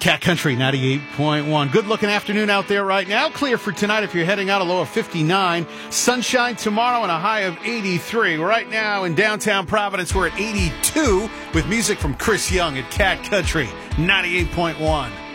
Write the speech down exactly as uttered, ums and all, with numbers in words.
Cat Country ninety-eight point one. Good looking afternoon out there right now. Clear for tonight if you're heading out, a low of fifty-nine. Sunshine tomorrow and a high of eighty-three. Right now in downtown Providence, we're at eighty-two with music from Chris Young at Cat Country ninety-eight point one.